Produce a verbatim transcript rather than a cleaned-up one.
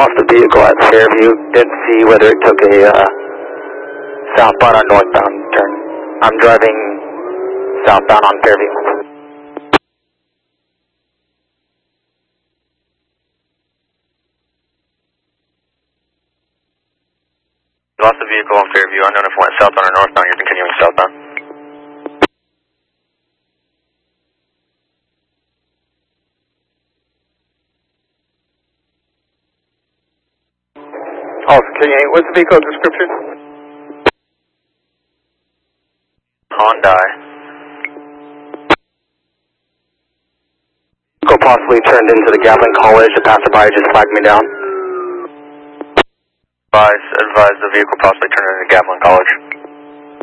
lost the vehicle at Fairview. Didn't see whether it took a uh, southbound or northbound turn. I'm driving southbound on Fairview. Lost the vehicle on Fairview. Unknown if it went southbound or northbound. You're continuing southbound. Officer eight, what's the vehicle description? Hyundai. Vehicle possibly turned into the Gatlin College. The passerby just flagged me down. Advise, advise the vehicle possibly turned into Gatlin College.